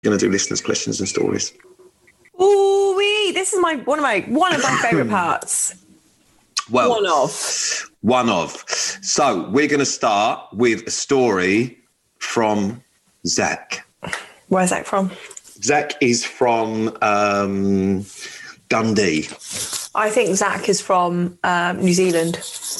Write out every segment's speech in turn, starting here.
Going to do listeners' questions and stories. Ooh, this is one of my favourite parts. Well, One of. So we're going to start with a story from Zach. Where's Zach from? Zach is from Dundee. I think Zach is from New Zealand.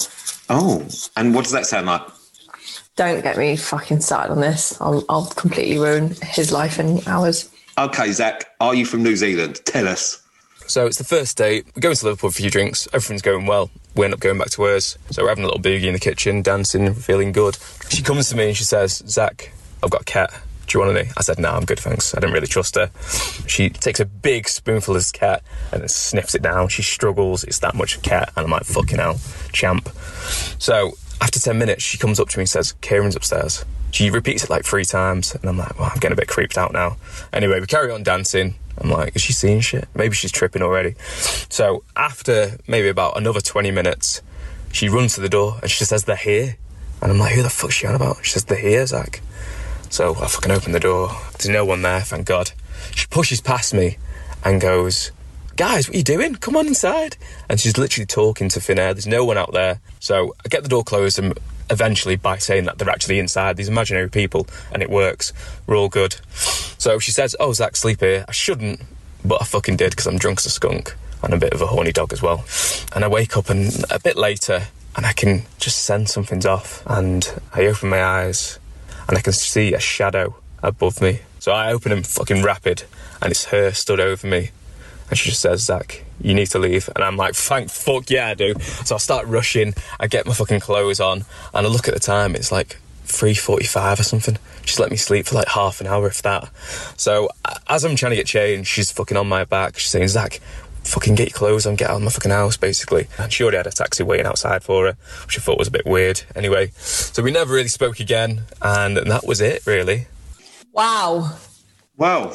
Oh, and what does that sound like? Don't get me fucking started on this. I'll completely ruin his life and ours. Okay, Zach, are you from New Zealand? Tell us. So it's the first date. We're going to Liverpool for a few drinks. Everything's going well. We end up going back to hers. So we're having a little boogie in the kitchen, dancing, feeling good. She comes to me and she says, Zach, I've got a cat. Do you want any? I said, no, I'm good, thanks. I didn't really trust her. She takes a big spoonful of this cat and then sniffs it down. She struggles. It's that much cat. And I'm like, fucking hell, champ. So after 10 minutes, she comes up to me and says, Kieran's upstairs. She repeats it like 3 times. And I'm like, well, I'm getting a bit creeped out now. Anyway, we carry on dancing. I'm like, is she seeing shit? Maybe she's tripping already. So after maybe about another 20 minutes, she runs to the door and she says, they're here. And I'm like, who the fuck's she on about? She says, they're here, Zach. So I fucking open the door. There's no one there, thank God. She pushes past me and goes, guys, what are you doing? Come on inside. And she's literally talking to thin air. There's no one out there. So I get the door closed and eventually by saying that they're actually inside, these imaginary people, and it works. We're all good. So she says, oh, Zach, sleep here. I shouldn't, but I fucking did because I'm drunk as a skunk and a bit of a horny dog as well. And I wake up and a bit later and I can just sense something's off. And I open my eyes and I can see a shadow above me. So I open them fucking rapid and it's her stood over me. And she just says, Zach, you need to leave. And I'm like, thank fuck yeah, I do. So I start rushing. I get my fucking clothes on. And I look at the time. It's like 3:45 or something. She's let me sleep for like half an hour, if that. So as I'm trying to get changed, she's fucking on my back. She's saying, Zach, fucking get your clothes on, get out of my fucking house, basically. And she already had a taxi waiting outside for her, which I thought was a bit weird. Anyway, so we never really spoke again. And that was it, really. Wow. Wow.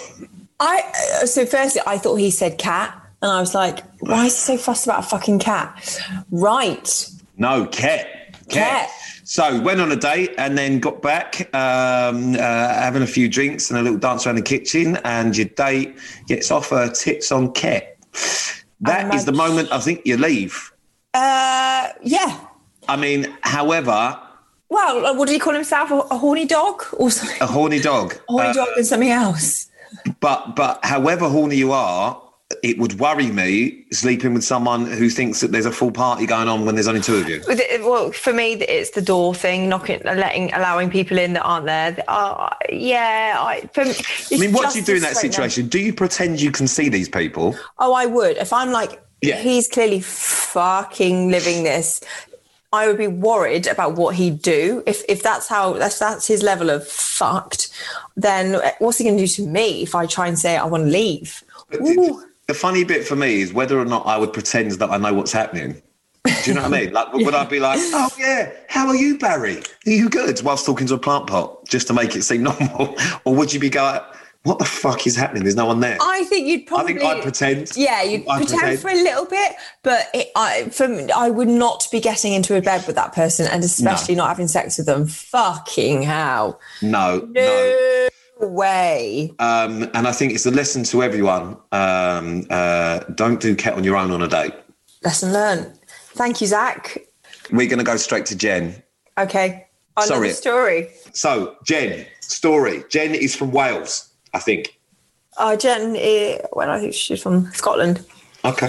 So firstly, I thought he said cat, and I was like, why is he so fussed about a fucking cat? Right. No, cat. So went on a date and then got back, having a few drinks and a little dance around the kitchen, and your date gets off her tits on cat. That is the moment I think you leave. Yeah. I mean, however... Well, what did he call himself? A horny dog? Or something? A horny dog. A horny dog and something else. But however horny you are, it would worry me sleeping with someone who thinks that there's a full party going on when there's only 2 of you. Well, for me, it's the door thing, allowing people in that aren't there. I mean, what do you do in that situation? Do you pretend you can see these people? Oh, I would. If I'm like, he's clearly fucking living this, I would be worried about what he'd do. If that's his level of fucked, then what's he going to do to me if I try and say I want to leave? The funny bit for me is whether or not I would pretend that I know what's happening. Do you know what I mean? Like, would I be like, oh, yeah, how are you, Barry? Are you good? Whilst talking to a plant pot, just to make it seem normal? Or would you be going, what the fuck is happening? There's no one there. I think you'd probably... I think I'd pretend. Yeah, you'd pretend for a little bit, but I would not be getting into a bed with that person, and especially not having sex with them. Fucking hell. No way. And I think it's a lesson to everyone. Don't do cat on your own on a date. Lesson learned. Thank you, Zach. We're going to go straight to Jen. Okay. Another story. So, Jen, story. Jen is from Wales, I think. Jen, I think she's from Scotland. Okay.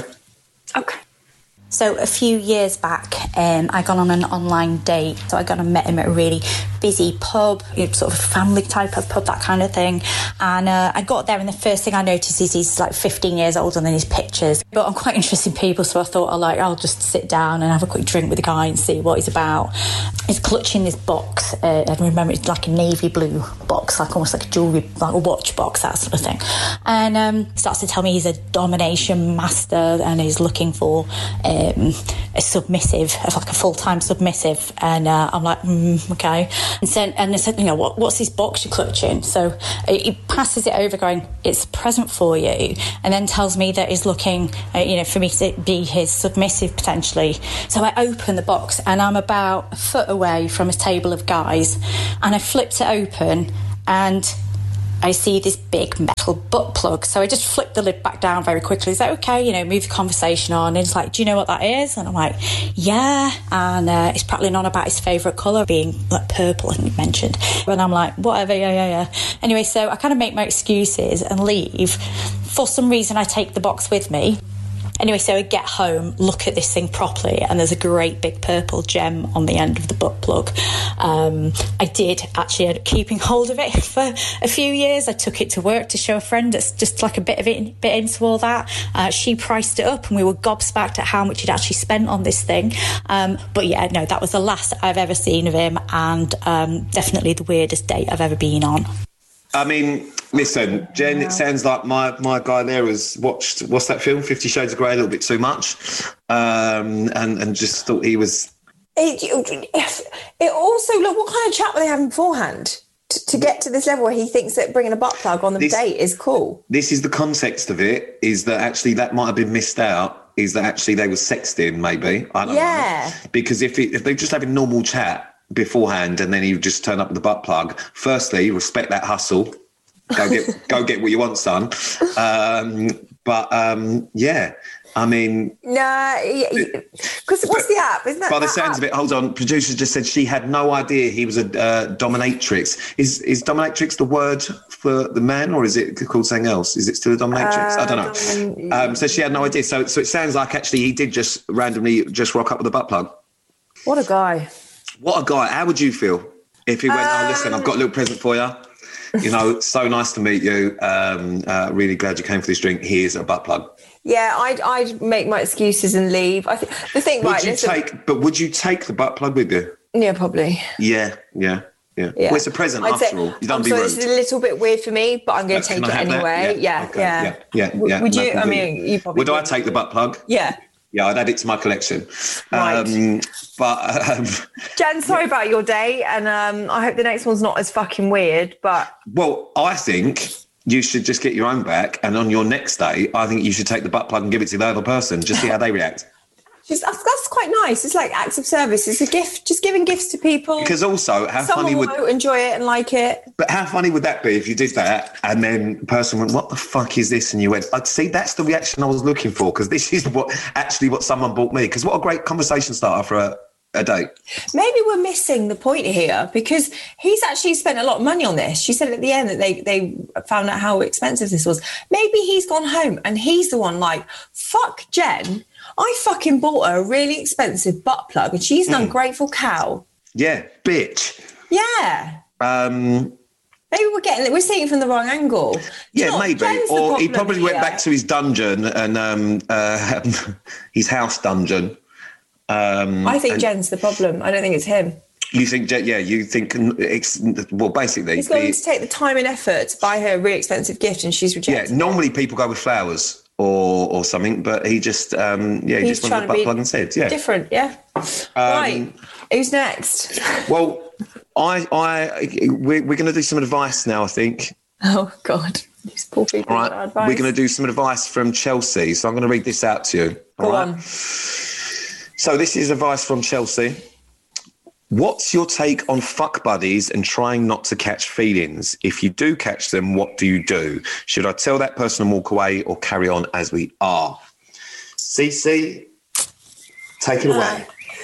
So a few years back, I got on an online date. So I got and met him at a really busy pub, sort of family type of pub, that kind of thing. And I got there and the first thing I noticed is he's like 15 years older than his pictures. But I'm quite interested in people, so I thought I'll just sit down and have a quick drink with the guy and see what he's about. He's clutching this box. I remember it's like a navy blue box, like almost like a jewellery, like a watch box, that sort of thing. And starts to tell me he's a domination master and he's looking for a submissive, like a full-time submissive. And I'm like, okay. And they said, what's this box you're clutching? So he passes it over going, it's a present for you. And then tells me that he's looking, for me to be his submissive potentially. So I open the box and I'm about a foot away from a table of guys. And I flipped it open and I see this big metal butt plug. So I just flipped the lid back down very quickly. He's like, okay, move the conversation on. And he's like, do you know what that is? And I'm like, yeah. And he's prattling on about his favourite colour being like purple, and he mentioned. And I'm like, whatever, yeah. Anyway, so I kind of make my excuses and leave. For some reason, I take the box with me. Anyway, so I get home, look at this thing properly, and there's a great big purple gem on the end of the butt plug. I did actually end up keeping hold of it for a few years. I took it to work to show a friend that's just like a bit into all that. She priced it up, and we were gobsmacked at how much he'd actually spent on this thing. But yeah, no, that was the last I've ever seen of him, and definitely the weirdest date I've ever been on. I mean, listen, Jen, it sounds like my guy there has watched, what's that film, 50 Shades of Grey, a little bit too much, and just thought he was... It also, look, what kind of chat were they having beforehand to get to this level where he thinks that bringing a butt plug on the date is cool? This is the context of it, is that actually that might have been missed out, is that actually they were sexting, maybe. I don't know. Because if they're just having normal chat beforehand and then you just turn up with the butt plug, firstly, respect that hustle. Go get what you want, son. Yeah, I mean... Nah, because what's the app? Isn't that by the sounds of it, hold on, producer just said she had no idea he was a dominatrix. Is dominatrix the word for the man, or is it called something else? Is it still a dominatrix? I don't know. So she had no idea. So it sounds like actually he did just randomly just rock up with a butt plug. What a guy. What a guy. How would you feel if he went, oh, listen, I've got a little present for you. So nice to meet you. Really glad you came for this drink. Here's a butt plug. Yeah, I'd make my excuses and leave. I think the thing, would you take the butt plug with you? Yeah, probably. Yeah. Well, it's a present after all. You don't be rude. This is a little bit weird for me, but I'm going to take it anyway. Yeah. Would you? I mean, you probably. Would I take the butt plug? Yeah. Yeah, I'd add it to my collection. Right. Jen, sorry about your day, and I hope the next one's not as fucking weird, but... Well, I think you should just get your own back, and on your next day, I think you should take the butt plug and give it to the other person, just see how they react. That's quite nice. It's like acts of service. It's a gift, just giving gifts to people. Because also, Someone will enjoy it and like it. But how funny would that be if you did that and then the person went, what the fuck is this? And you went, I'd see, that's the reaction I was looking for, because this is what someone bought me. Because what a great conversation starter for a date. Maybe we're missing the point here, because he's actually spent a lot of money on this. She said at the end that they found out how expensive this was. Maybe he's gone home and he's the one like, fuck Jen, I fucking bought her a really expensive butt plug and she's an ungrateful cow. Yeah, bitch. Yeah. Maybe we're seeing it from the wrong angle. Yeah, maybe. Or he probably went back to his dungeon and his house dungeon. I think Jen's the problem. I don't think it's him. You think, you think it's, well, basically... He's going to take the time and effort to buy her a really expensive gift and she's rejected. Yeah, normally people go with flowers or something, but he just, he just wanted the butt plug instead. Yeah. Different, yeah. Right, who's next? Well, we're going to do some advice now, I think. Oh, God. These poor people. All right, we're going to do some advice from Chelsea, so I'm going to read this out to you. Go on. So this is advice from Chelsea. What's your take on fuck buddies and trying not to catch feelings? If you do catch them, what do you do? Should I tell that person and walk away or carry on as we are? Cece, take it away.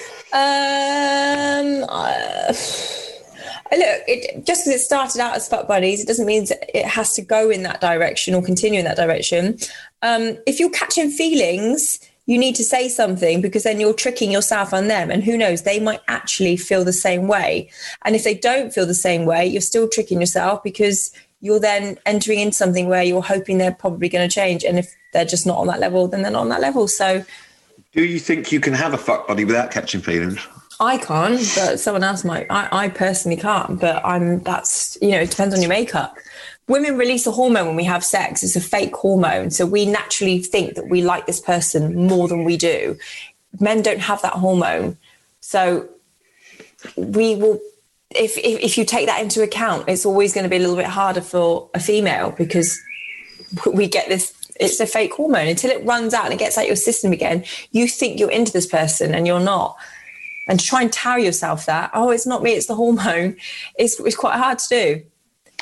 Look, just because it started out as fuck buddies, it doesn't mean it has to go in that direction or continue in that direction. If you're catching feelings, you need to say something, because then you're tricking yourself and them. And who knows, they might actually feel the same way. And if they don't feel the same way, you're still tricking yourself, because you're then entering into something where you're hoping they're probably going to change. And if they're just not on that level, then they're not on that level. So do you think you can have a fuck buddy without catching feelings? I can't, but someone else might. I personally can't, but it depends on your makeup. Women release a hormone when we have sex. It's a fake hormone. So we naturally think that we like this person more than we do. Men don't have that hormone. So we will, if you take that into account, it's always going to be a little bit harder for a female, because we get this, it's a fake hormone. Until it runs out and it gets out your system again, you think you're into this person and you're not. And to try and tell yourself that, oh, it's not me, it's the hormone, it's quite hard to do.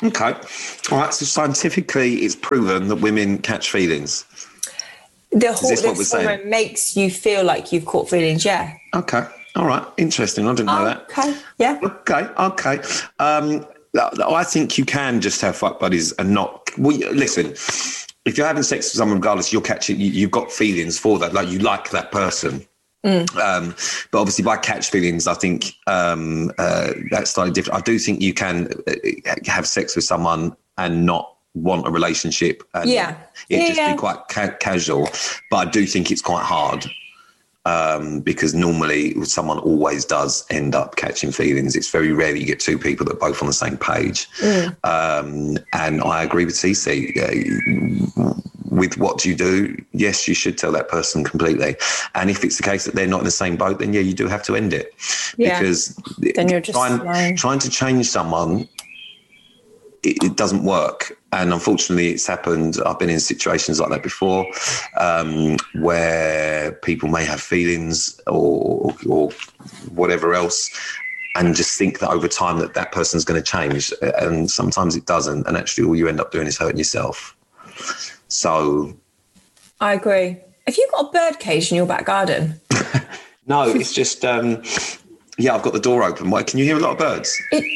Okay. All right. So scientifically, it's proven that women catch feelings. The hormone makes you feel like you've caught feelings, yeah. Okay. All right. Interesting. I didn't know that. Okay. Yeah. Okay. I think you can just have fuck buddies and not... Well, listen, if you're having sex with someone, regardless, you'll catch it. You've got feelings for that. Like, you like that person. But obviously by catch feelings, I think that's slightly different. I do think you can have sex with someone and not want a relationship, and be quite casual, but I do think it's quite hard because normally someone always does end up catching feelings. It's very rare that you get two people that are both on the same page. And I agree with CC. With what you do, yes, you should tell that person completely. And if it's the case that they're not in the same boat, then you do have to end it. Because then you're just trying to change someone, it doesn't work. And unfortunately, it's happened. I've been in situations like that before, where people may have feelings or whatever else, and just think that over time that person's going to change. And sometimes it doesn't. And actually, all you end up doing is hurting yourself. So, I agree. Have you got a bird cage in your back garden? No, it's just I've got the door open. Why? Can you hear a lot of birds?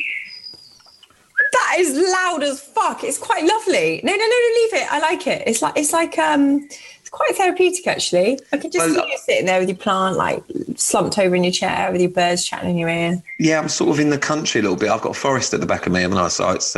That is loud as fuck. It's quite lovely. No, leave it. I like it. It's quite therapeutic, actually. I can just see you sitting there with your plant, like slumped over in your chair with your birds chatting in your ear. Yeah, I'm sort of in the country a little bit. I've got a forest at the back of me, haven't I? So it's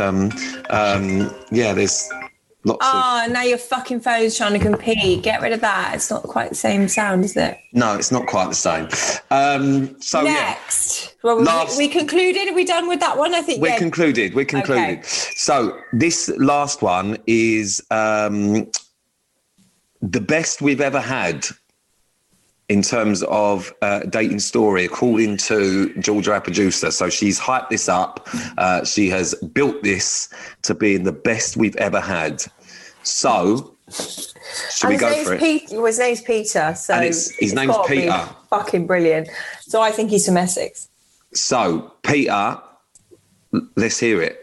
there's lots of... now your fucking phone's trying to compete. Get rid of that. It's not quite the same sound, is it? No, it's not quite the same. So next. Well, we concluded. Are we done with that one? I think we're concluded. Okay. So this last one is the best we've ever had in terms of dating story, according to Georgia, our producer. So she's hyped this up. She has built this to being the best we've ever had. So, should we go for it? His name's Peter. So and his name's Peter. Fucking brilliant. So I think he's from Essex. So, Peter, let's hear it.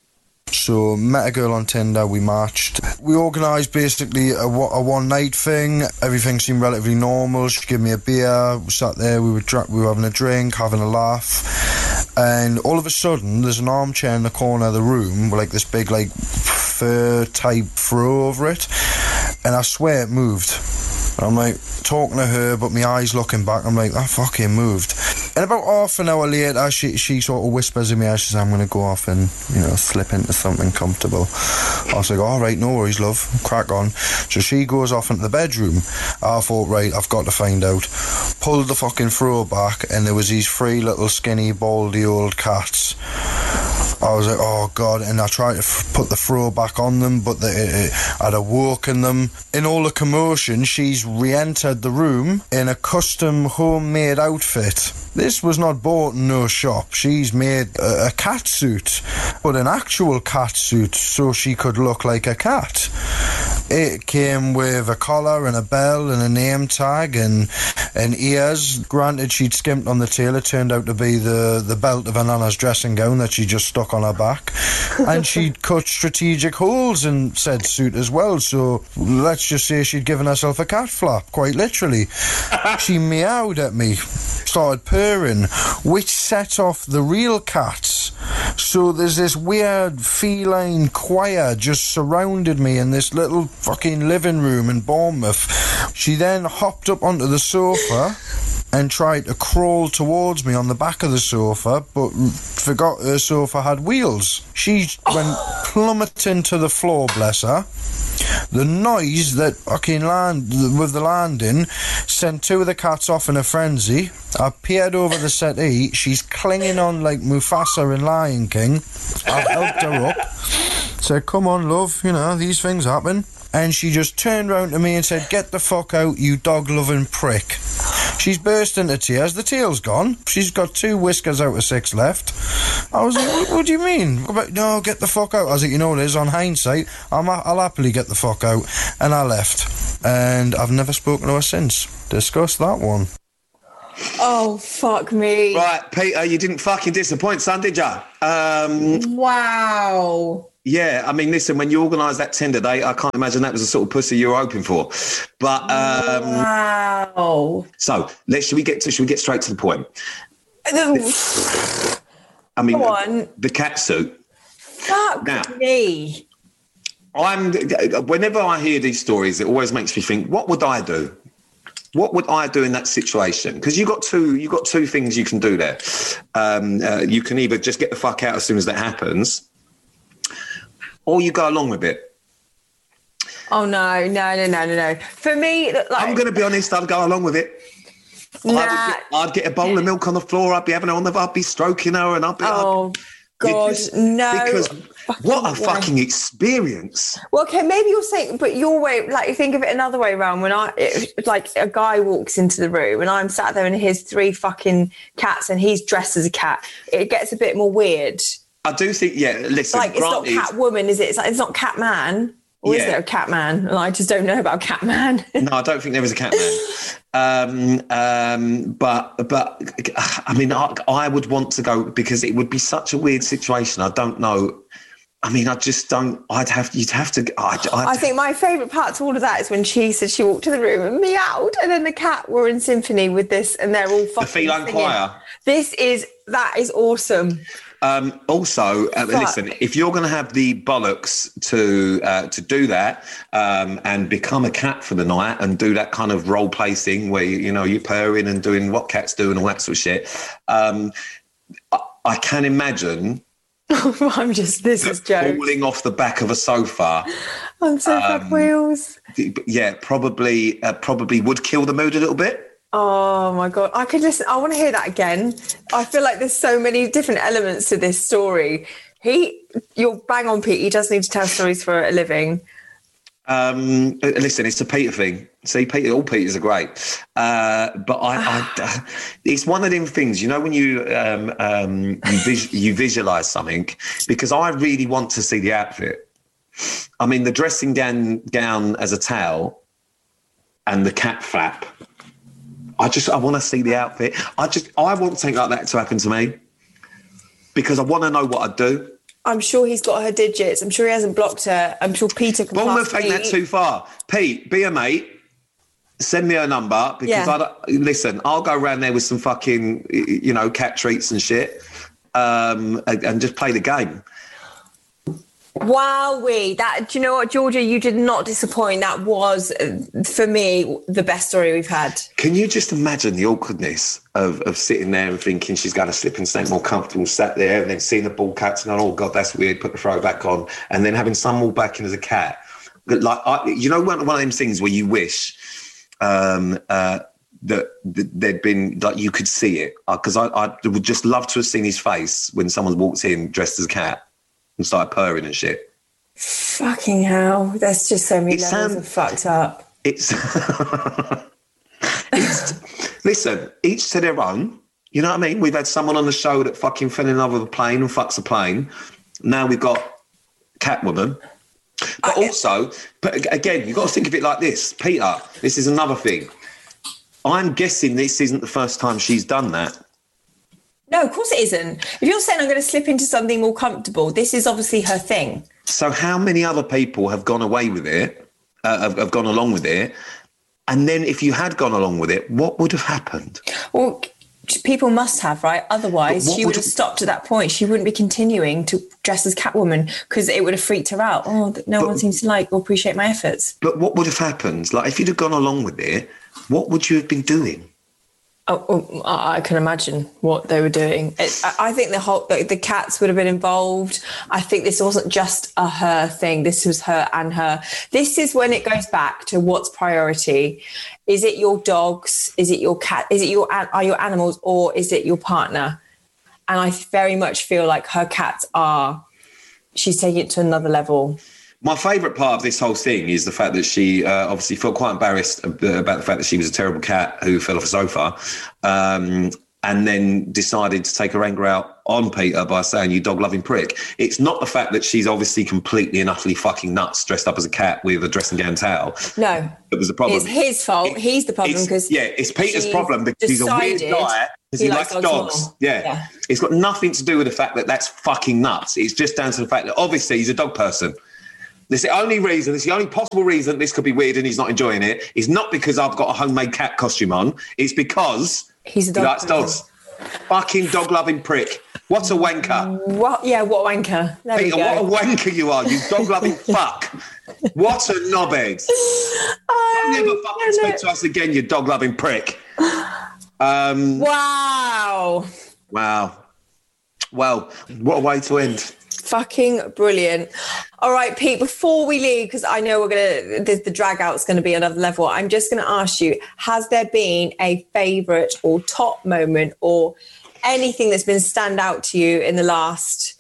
So, met a girl on Tinder, we matched. We organised basically a one-night thing. Everything seemed relatively normal. She gave me a beer, we sat there, we were having a drink, having a laugh. And all of a sudden, there's an armchair in the corner of the room with like this big like fur-type throw over it. And I swear it moved. I'm like talking to her, but my eyes looking back, I'm like, that fucking moved. And about half an hour later, she sort of whispers in my ear, she says, I'm going to go off and, slip into something comfortable. I was like, all right, no worries, love, crack on. So she goes off into the bedroom. I thought, right, I've got to find out. Pulled the fucking throw back, and there was these three little skinny, baldy old cats. I was like, oh God, and I tried to put the throw back on them, but I'd awoken them. In all the commotion, she's re-entered the room in a custom homemade outfit. This was not bought in no shop. She's made a cat suit, but an actual cat suit so she could look like a cat. It came with a collar and a bell and a name tag and ears. Granted, she'd skimped on the tail. It turned out to be the belt of a nana's dressing gown that she just stuck on her back. And she'd cut strategic holes in said suit as well. So let's just say she'd given herself a cat flap, quite literally. She meowed at me, started purring, which set off the real cats. So there's this weird feline choir just surrounded me in this little fucking living room in Bournemouth. She then hopped up onto the sofa and tried to crawl towards me on the back of the sofa, but forgot her sofa had wheels. She went plummeting to the floor, bless her. The noise that fucking with the landing sent two of the cats off in a frenzy. I peered over the settee. She's clinging on like Mufasa in Lion King. I helped her up. Said, come on, love, these things happen. And she just turned round to me and said, get the fuck out, you dog-loving prick. She's burst into tears. The tail's gone. She's got 2 whiskers out of 6 left. I was like, what do you mean? No, get the fuck out. I was like, what it is, on hindsight, I'll happily get the fuck out. And I left. And I've never spoken to her since. Discuss that one. Oh, fuck me. Right, Peter, you didn't fucking disappoint, son, did ya? Wow. Yeah, I mean, listen, when you organised that Tinder date, I can't imagine that was the sort of pussy you were hoping for. But wow. So should we get straight to the point? I mean, Go on. The cat suit. Fuck me. Whenever I hear these stories, it always makes me think, what would I do? What would I do in that situation? Because you got two things you can do there. You can either just get the fuck out as soon as that happens, or you go along with it. Oh no! For me, like, I'm going to be honest. I'd go along with it. Nah. I'd get a bowl of milk on the floor. I'd be having her on I'd be stroking her, and I'd be. Oh God, no! Because what a fucking experience. Well, okay, maybe you're saying, but your way, like, think of it another way around. When like a guy walks into the room and I'm sat there and here's 3 fucking cats and he's dressed as a cat, it gets a bit more weird. I do think, yeah. Listen, like, it's not Catwoman, is it? It's not Catman. Or is there a Catman? And I just don't know about Catman. No, I don't think there is a Catman. But I mean, I would want to go because it would be such a weird situation. I don't know. I mean, I just don't. You'd have to. I think my favourite part to all of that is when she said she walked to the room and meowed, and then the cat were in symphony with this, and they're all fucking the feline singing. choir. That is awesome. Also, listen, if you're going to have the bollocks to do that and become a cat for the night and do that kind of role play thing where you're purring and doing what cats do and all that sort of shit, I can imagine. This is jokes. Falling off the back of a sofa. On sofa wheels. Yeah, probably would kill the mood a little bit. Oh my God. I could listen. I want to hear that again. I feel like there's so many different elements to this story. You're bang on, Pete. He does need to tell stories for a living. Listen, it's a Peter thing. See, Peter, all Peters are great. But it's one of them things, when you you visualize something, because I really want to see the outfit. I mean, the dressing gown as a towel and the cat flap. I want to see the outfit. I want something like that to happen to me because I want to know what I'd do. I'm sure he's got her digits. I'm sure he hasn't blocked her. I'm sure Peter can. Bournemouth ain't that too far. Pete, be a mate. Send me her number because listen, I'll go around there with some fucking, cat treats and shit, and just play the game. Wowee. Do you know what, Georgia? You did not disappoint. That was, for me, the best story we've had. Can you just imagine the awkwardness of sitting there and thinking she's going to slip and something more comfortable, sat there and then seeing the ball cats and going, oh, God, that's weird, put the throw back on, and then having some walk back in as a cat. Like, one of them things where you wish that there'd been, like, you could see it. Because I would just love to have seen his face when someone walked in dressed as a cat and started purring and shit. Fucking hell. There's just so many levels of fucked up. Listen, each to their own. You know what I mean? We've had someone on the show that fucking fell in love with a plane and fucks a plane. Now we've got Catwoman. But again, you've got to think of it like this. Peter, this is another thing. I'm guessing this isn't the first time she's done that. No, of course it isn't. If you're saying I'm going to slip into something more comfortable, this is obviously her thing. So how many other people have gone away with it, have gone along with it? And then if you had gone along with it, what would have happened? Well, people must have, right? Otherwise, she would have stopped at that point. She wouldn't be continuing to dress as Catwoman because it would have freaked her out. Oh, no one seems to like or appreciate my efforts. But what would have happened? Like, if you'd have gone along with it, what would you have been doing? Oh, I can imagine what they were doing. I think the cats would have been involved. I think this wasn't just a her thing. This was her and her. This is when it goes back to what's priority. Is it your dogs? Is it your cat? Are your animals, or is it your partner? And I very much feel like her cats she's taking it to another level. My favourite part of this whole thing is the fact that she obviously felt quite embarrassed about the fact that she was a terrible cat who fell off a sofa. And and then decided to take her anger out on Peter by saying, "You dog-loving prick." It's not the fact that she's obviously completely and utterly fucking nuts, dressed up as a cat with a dressing gown towel. No. It was the problem. It's his fault. He's the problem because... Yeah, it's Peter's problem because he's a weird guy because he likes dogs. Yeah. It's got nothing to do with the fact that that's fucking nuts. It's just down to the fact that obviously he's a dog person. It's the only possible reason this could be weird and he's not enjoying it is not because I've got a homemade cat costume on. It's because he likes dogs. Fucking dog-loving prick. What a wanker. What? Yeah, what a wanker. There Peter, what a wanker you are, you dog-loving fuck. What a knobhead. Don't ever fucking speak to us again, you dog-loving prick. Wow. Well, what a way to end. Fucking brilliant. All right, Pete, before we leave, because I know the drag out's going to be another level, I'm just going to ask you, has there been a favourite or top moment or anything that's been stand out to you in the last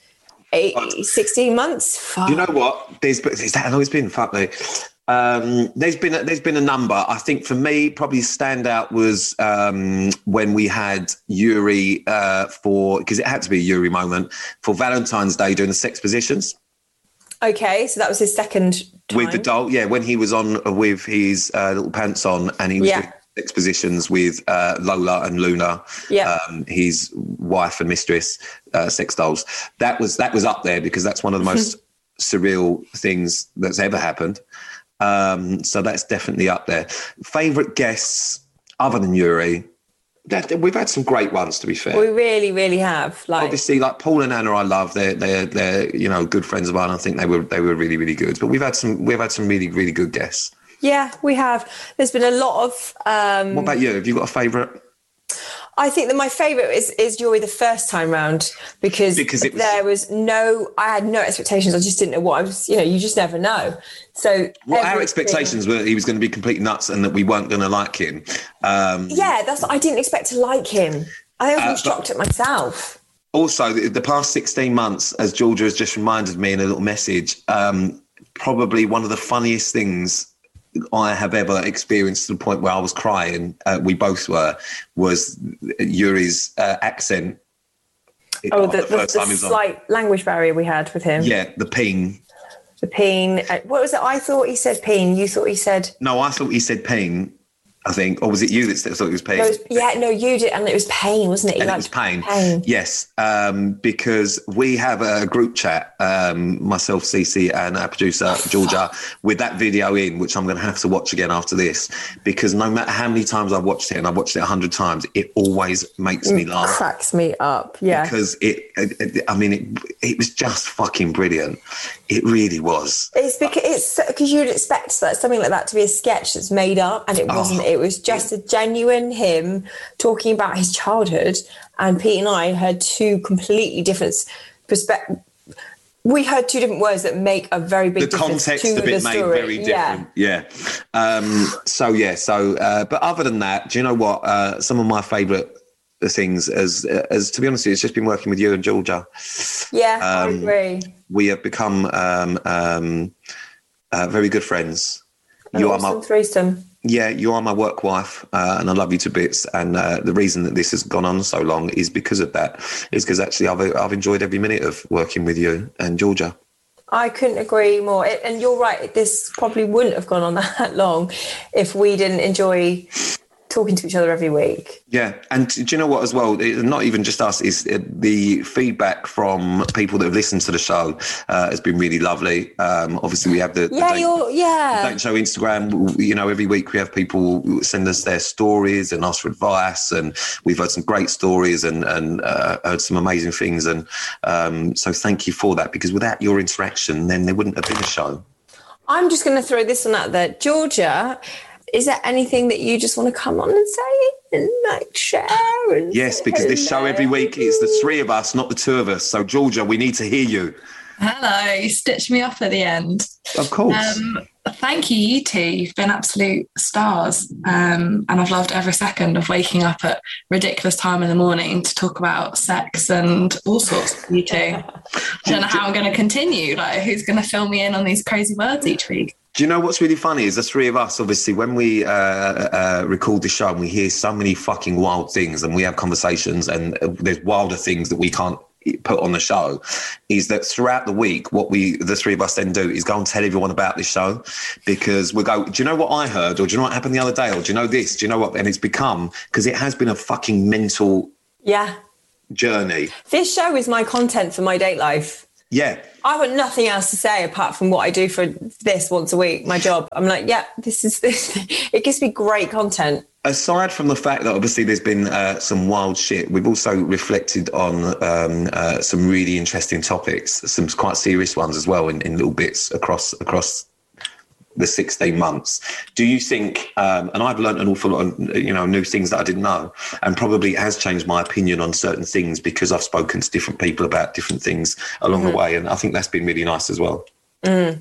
16 months? Fuck. You know what? Is that how long it's been? Fuck me. There's been a number. I think for me, probably standout was when we had Yuri because it had to be a Yuri moment for Valentine's Day doing the sex positions. Okay, so that was his second time. With the doll, yeah, when he was on with his little pants on and he was doing sex positions with Lola and Luna, his wife and mistress, sex dolls. That was up there because that's one of the most surreal things that's ever happened. So that's definitely up there. Favourite guests other than Yuri? We've had some great ones, to be fair. We really, really have. Obviously, like Paul and Anna, I love. They're good friends of mine. I think they were really, really good. But we've had some really, really good guests. Yeah, we have. There's been a lot of. What about you? Have you got a favourite? I think that my favourite is Yuri the first time round because I had no expectations. I just didn't know what I was, you just never know. So our expectations were he was going to be completely nuts and that we weren't going to like him. I didn't expect to like him. I was shocked at myself. Also, the past 16 months, as Georgia has just reminded me in a little message, probably one of the funniest things I have ever experienced to the point where I was crying, we both were, was Yuri's accent. The slight language barrier we had with him. Yeah, the peen. The peen. What was it? I thought he said peen. You thought he said... No, I thought he said peen, I think. Or was it you that thought it was pain? You did. And it was pain, wasn't it? And it was pain. Yes, because we have a group chat, myself, Cece, and our producer, Georgia, with that video in, which I'm going to have to watch again after this, because no matter how many times I've watched it, and I've watched it 100 times, it always makes me laugh. It cracks me up, yeah. Because it was just fucking brilliant. It really was. It's because you'd expect something like that to be a sketch that's made up, and it wasn't. It was just a genuine him talking about his childhood, and Pete and I heard two completely different perspectives. We heard two different words that make a very big difference. The context of it made very different. Yeah. But other than that, do you know what? Some of my favourite things, as to be honest with you, it's just been working with you and Georgia. Yeah, I agree. We have become very good friends. You are my threesome. Yeah, you are my work wife, and I love you to bits. And the reason that this has gone on so long is because of that. Is because actually I've enjoyed every minute of working with you and Georgia. I couldn't agree more. And you're right, this probably wouldn't have gone on that long if we didn't enjoy talking to each other every week. Yeah, and do you know what as well? Not even just us, is the feedback from people that have listened to the show has been really lovely. Obviously, we have the Date Show Instagram. Every week we have people send us their stories and ask for advice, and we've heard some great stories and heard some amazing things. And so thank you for that, because without your interaction, then there wouldn't have been a show. I'm just going to throw this one out there. Georgia, is there anything that you just want to come on and say and share? And yes, because this show every week is the three of us, not the two of us. So, Georgia, we need to hear you. Hello, you stitched me off at the end. Of course. Thank you two. You've been absolute stars. And I've loved every second of waking up at ridiculous time in the morning to talk about sex and all sorts with you two. I don't know how I'm going to continue. Who's going to fill me in on these crazy words each week? Do you know what's really funny is the three of us, obviously, when we record the show and we hear so many fucking wild things and we have conversations and there's wilder things that we can't put on the show, is that throughout the week, what the three of us then do is go and tell everyone about this show, because we go, do you know what I heard? Or do you know what happened the other day? Or do you know this? Do you know what? And it's become, because it has been a fucking mental journey. This show is my content for my date life. Yeah. I've got nothing else to say apart from what I do for this once a week, my job. I'm like, this. It gives me great content. Aside from the fact that obviously there's been some wild shit, we've also reflected on some really interesting topics, some quite serious ones as well in little bits across the 16 months. Do you think, and I've learned an awful lot of, new things that I didn't know, and probably has changed my opinion on certain things because I've spoken to different people about different things along the way. And I think that's been really nice as well. As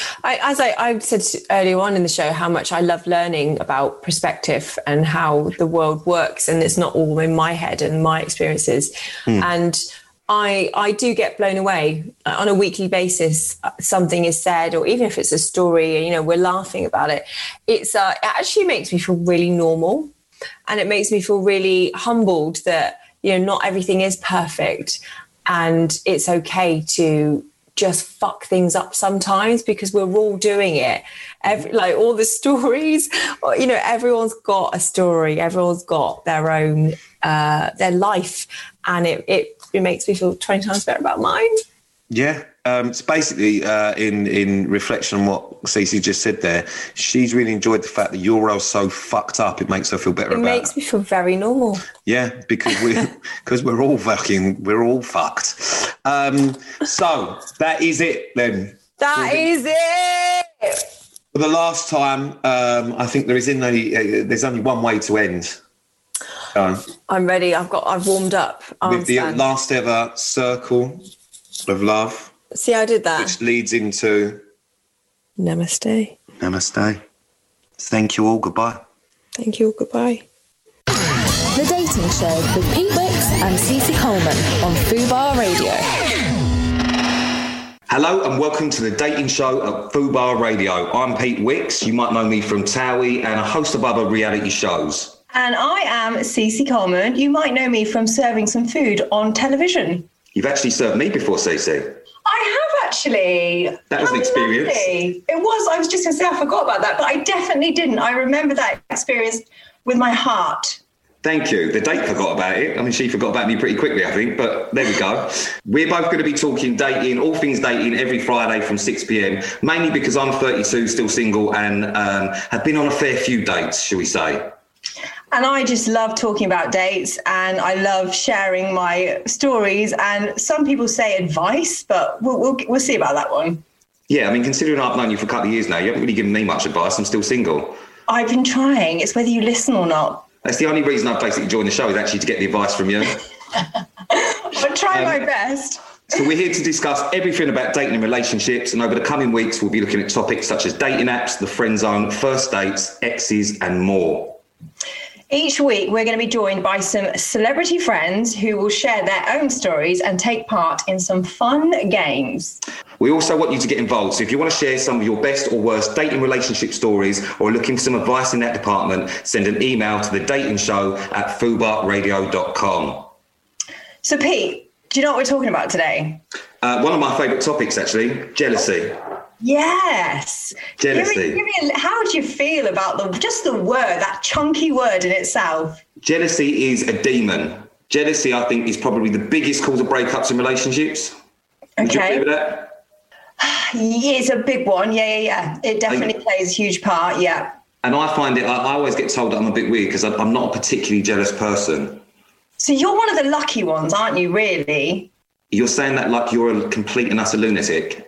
I said earlier on in the show, how much I love learning about perspective and how the world works. And it's not all in my head and my experiences. And I do get blown away on a weekly basis. Something is said, or even if it's a story, we're laughing about it. It actually makes me feel really normal, and it makes me feel really humbled that, not everything is perfect, and it's okay to just fuck things up sometimes, because we're all doing it. All the stories, everyone's got a story. Everyone's got their own, their life, and it makes me feel 20 times better about mine. Yeah. It's basically in reflection on what Cece just said there. She's really enjoyed the fact that you're all so fucked up. It makes her feel better. It makes me feel very normal. Yeah, because we're all fucked. So that is it then. That is it. For the last time, I think there's only one way to end. I'm ready. I've warmed up. With the last ever circle of love. See, I did that. Which leads into Namaste. Namaste. Thank you all. Goodbye. Thank you all. Goodbye. The Dating Show with Pete Wicks and Cece Coleman on Fubar Radio. Hello and welcome to the Dating Show at Fubar Radio. I'm Pete Wicks. You might know me from Towie and a host of other reality shows. And I am Cece Coleman. You might know me from serving some food on television. You've actually served me before, Cece. I have actually. That was an experience. Lovely. It was. I was just going to say I forgot about that, but I definitely didn't. I remember that experience with my heart. Thank you. The date forgot about it. I mean, she forgot about me pretty quickly, I think, but there we go. We're both going to be talking dating, all things dating, every Friday from 6 p.m, mainly because I'm 32, still single, and have been on a fair few dates, shall we say. And I just love talking about dates, and I love sharing my stories, and some people say advice, but we'll see about that one. Yeah, I mean, considering I've known you for a couple of years now, you haven't really given me much advice. I'm still single. I've been trying. It's whether you listen or not. That's the only reason I've basically joined the show, is actually to get the advice from you. I'll try my best. So we're here to discuss everything about dating and relationships, and over the coming weeks, we'll be looking at topics such as dating apps, the friend zone, first dates, exes, and more. Each week, we're going to be joined by some celebrity friends who will share their own stories and take part in some fun games. We also want you to get involved. So if you want to share some of your best or worst dating relationship stories or looking for some advice in that department, send an email to thedatingshow@fubarradio.com. So Pete, do you know what we're talking about today? One of my favourite topics, actually, jealousy. Yes. Jealousy. How do you feel about the word, that chunky word in itself? Jealousy is a demon. Jealousy, I think, is probably the biggest cause of breakups in relationships. Would you agree with that? Yeah, it's a big one. Yeah. It definitely plays a huge part, yeah. And I find it, I always get told that I'm a bit weird because I'm not a particularly jealous person. So you're one of the lucky ones, aren't you, really? You're saying that like you're a complete and utter lunatic.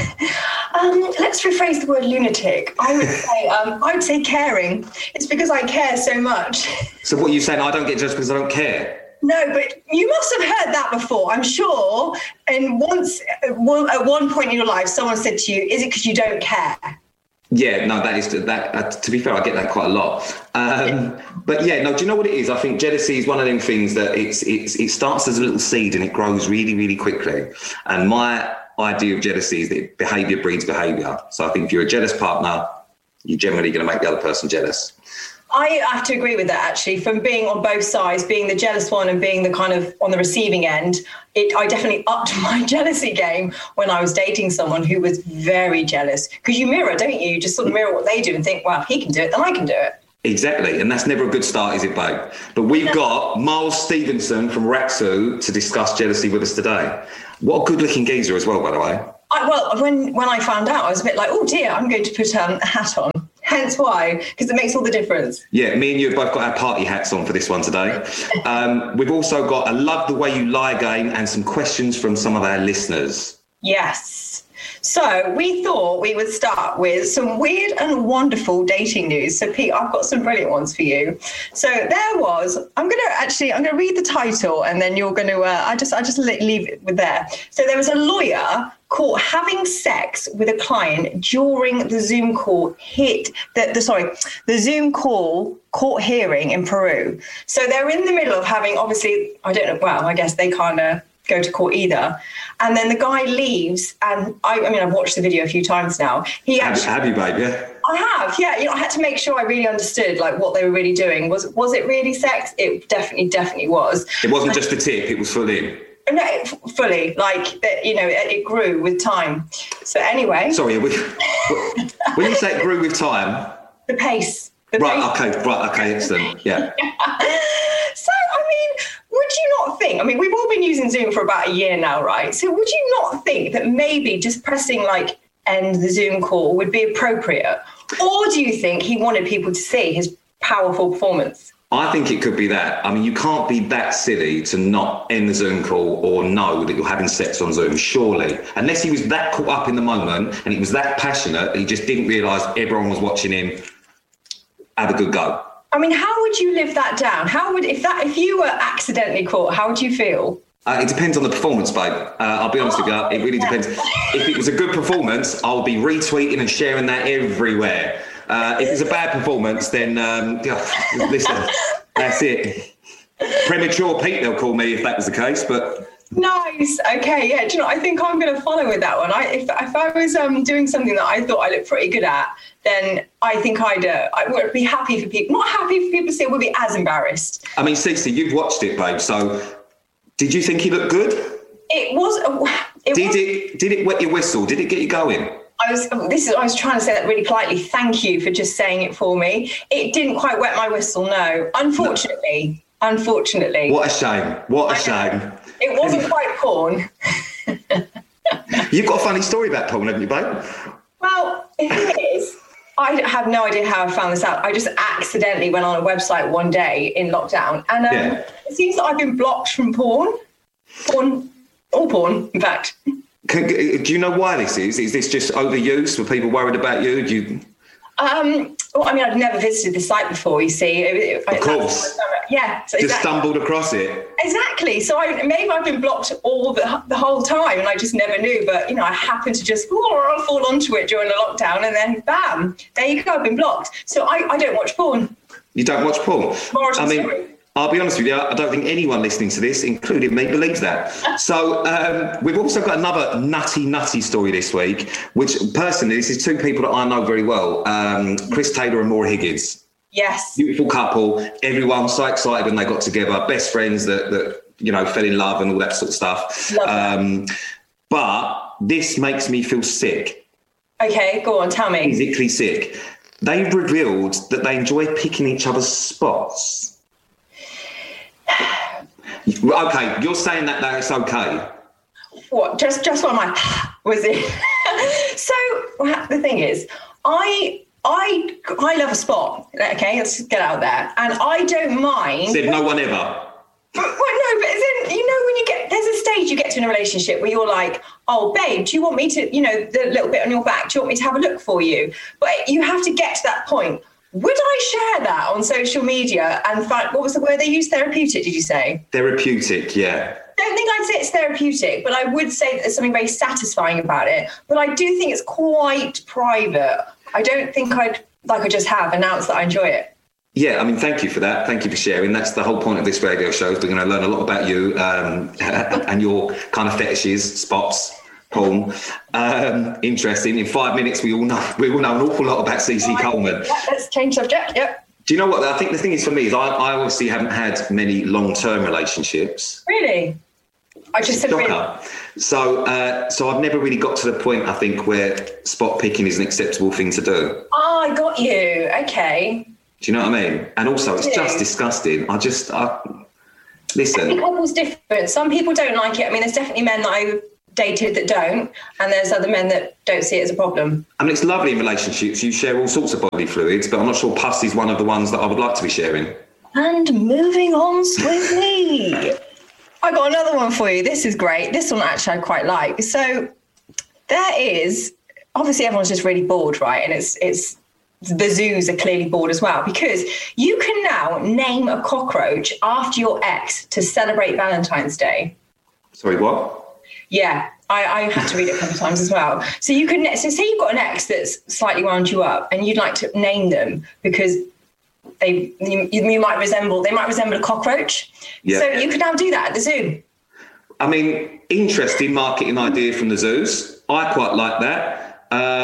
Let's rephrase the word lunatic. I would say caring. It's because I care so much. So what are you saying? I don't get jealous because I don't care? No, but you must have heard that before, I'm sure. And at one point in your life, someone said to you, "Is it because you don't care?" Yeah, no, that is that. To be fair, I get that quite a lot. But yeah, no. Do you know what it is? I think jealousy is one of them things that it starts as a little seed and it grows really, really quickly. And my idea of jealousy is that behaviour breeds behaviour. So I think if you're a jealous partner, you're generally going to make the other person jealous. I have to agree with that, actually. From being on both sides, being the jealous one and being the kind of on the receiving end, I definitely upped my jealousy game when I was dating someone who was very jealous. Because you mirror, don't you? You just sort of mirror what they do and think, well, if he can do it, then I can do it. Exactly, and that's never a good start, is it, babe? But we've got Miles Stevenson from Ratsu to discuss jealousy with us today. What a good-looking geezer as well, by the way. When I found out, I was a bit like, oh dear, I'm going to put a hat on. Hence why, because it makes all the difference. Yeah, me and you have both got our party hats on for this one today. We've also got a Love the Way You Lie game and some questions from some of our listeners. Yes. So we thought we would start with some weird and wonderful dating news. So Pete, I've got some brilliant ones for you. So there was, I'm going to read the title and then you're going to, I just leave it with there. So there was a lawyer caught having sex with a client during the Zoom call the Zoom call court hearing in Peru. So they're in the middle of having, obviously, I don't know, well, I guess they kind of go to court either. And then the guy leaves, and I've watched the video a few times now. Have you, babe? Yeah. I have, yeah. I had to make sure I really understood what they were really doing. Was it really sex? It definitely was. It wasn't just a tip; it was fully. No, fully. It grew with time. So anyway. Sorry, when you say it grew with time. The pace. Okay, excellent. Yeah. So, would you not think, we've all been using Zoom for about a year now, right? So would you not think that maybe just pressing end the Zoom call would be appropriate? Or do you think he wanted people to see his powerful performance? I think it could be that. You can't be that silly to not end the Zoom call or know that you're having sex on Zoom, surely. Unless he was that caught up in the moment and he was that passionate, he just didn't realise everyone was watching him. Have a good go. How would you live that down? If you were accidentally caught, how would you feel? It depends on the performance, babe. I'll be honest with you. It really depends. If it was a good performance, I'll be retweeting and sharing that everywhere. If it's a bad performance, then listen, that's it. Premature Pete, they'll call me if that was the case, but... Nice. Okay, yeah. Do you know, I think I'm going to follow with that one. If I was doing something that I thought I looked pretty good at, then I think I would be happy for people. Not happy for people to see it, would be as embarrassed. Cece, you've watched it, babe. So, did you think he looked good? It was. Did it wet your whistle? Did it get you going? I was trying to say that really politely. Thank you for just saying it for me. It didn't quite wet my whistle, no. Unfortunately. What a shame. It wasn't quite porn. You've got a funny story about porn, haven't you, babe? Well, the thing is, I have no idea how I found this out. I just accidentally went on a website one day in lockdown, and It seems that I've been blocked from porn, all porn, in fact. Do you know why this is? Is this just overuse? Were people worried about you? I'd never visited the site before, you see. Of course. Yeah. So just stumbled across it. Exactly. So maybe I've been blocked all the whole time and I just never knew. But, I happened to just fall onto it during the lockdown and then bam, there you go, I've been blocked. So I don't watch porn. You don't watch porn? I'll be honest with you, I don't think anyone listening to this, including me, believes that. So we've also got another nutty story this week, which personally, this is two people that I know very well, Chris Taylor and Maura Higgins. Yes. Beautiful couple. Everyone was so excited when they got together. Best friends that fell in love and all that sort of stuff. But this makes me feel sick. Okay, go on, tell me. Physically sick. They've revealed that they enjoy picking each other's spots. Okay, you're saying that it's okay. What? Just what was it? So the thing is, I love a spot. Okay, let's get out there, and I don't mind. Said no one ever. Well, no, but as in, when there's a stage you get to in a relationship where you're like, oh, babe, do you want me to, the little bit on your back, do you want me to have a look for you? But you have to get to that point. Would I share that on social media and find, what was the word they used? Therapeutic, did you say? Therapeutic, yeah. I don't think I'd say it's therapeutic, but I would say that there's something very satisfying about it. But I do think it's quite private. I don't think I'd just have announced that I enjoy it. Yeah, thank you for that. Thank you for sharing. That's the whole point of this radio show. Is we're going to learn a lot about you and your kind of fetishes, spots. Porn. Interesting. In 5 minutes, we all know an awful lot about CC Coleman. Yeah, let's change subject. Yep. Do you know what? I think the thing is for me is I obviously haven't had many long-term relationships. Really? I just said really. So I've never really got to the point, I think, where spot picking is an acceptable thing to do. Oh, I got you. Okay. Do you know what I mean? And also, it's just disgusting. Listen. Every couple's different. Some people don't like it. I mean, there's definitely men that I've dated that don't, and there's other men that don't see it as a problem. I mean, it's lovely in relationships. You share all sorts of bodily fluids, but I'm not sure pus is one of the ones that I would like to be sharing. And moving on swiftly. I got another one for you. This is great. This one actually I quite like. So there is, obviously everyone's just really bored, right? And it's the zoos are clearly bored as well, because you can now name a cockroach after your ex to celebrate Valentine's Day. Sorry, what? Yeah, I had to read it a couple of times as well. So you can, so say you've got an ex that's slightly wound you up and you'd like to name them because they might resemble a cockroach. Yeah. So you can now do that at the zoo. I mean, interesting marketing idea from the zoos. I quite like that.